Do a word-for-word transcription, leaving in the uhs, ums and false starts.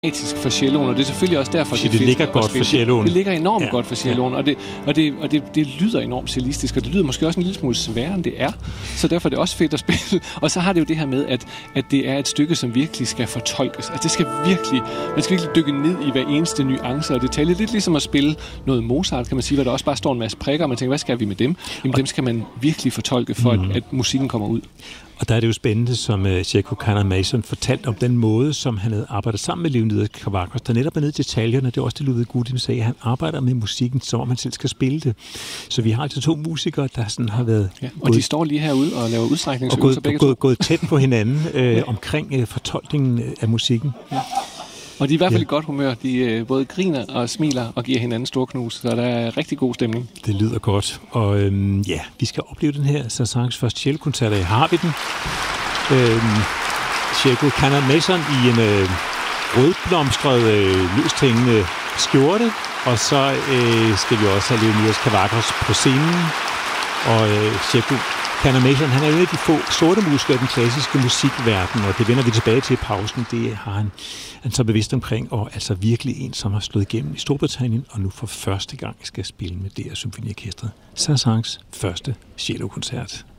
for celloen, og det er selvfølgelig også derfor, det, det ligger godt for celloen. Det ligger enormt ja. godt for celloen, ja. og, det, og, det, og det, det lyder enormt cellistisk, og det lyder måske også en lille smule sværere, end det er, så derfor er det også fedt at spille. Og så har det jo det her med, at, at det er et stykke, som virkelig skal fortolkes. Altså det skal virkelig, man skal virkelig dykke ned i hver eneste nuance og detalje. Lidt ligesom at spille noget Mozart, kan man sige, hvor der også bare står en masse prikker, og man tænker, hvad skal vi med dem? Jamen og dem skal man virkelig fortolke, for mm. at, at musikken kommer ud. Og der er det jo spændende, som uh, Sergio Canarmason fortalte om den måde, som han havde arbejdet sammen med Leonidas Kavakos, der netop er ned i detaljerne. Det er også det, Ludvig Gudim sagde, at han arbejder med musikken, som om han selv skal spille det. Så vi har altså to musikere, der sådan har været... Ja, og gået, de står lige herude og laver udstrækningsøvelser begge to. Og gået tæt på hinanden øh, ja. omkring øh, fortolkningen af musikken. Ja. Og de er i hvert fald ja. i godt humør. De øh, både griner og smiler og giver hinanden storknus, så der er rigtig god stemning. Det lyder godt. Og øhm, ja, vi skal opleve den her Saint-Saëns første cellokoncert. Her har vi den. Øhm, Sergio Canarmason i en øh, rødblomstret, øh, løst hængende skjorte. Og så øh, skal vi også have Leonidas Kavakos på scenen. Og øh, Sergio Canarmason, han er en af de få sorte musikere i den klassiske musikverden, og det vender vi tilbage til i pausen. Det har han, han så bevidst omkring, og altså virkelig en, som har slået igennem i Storbritannien, og nu for første gang skal spille med D R Symfoniorkestret. Saint-Saëns første cellokoncert.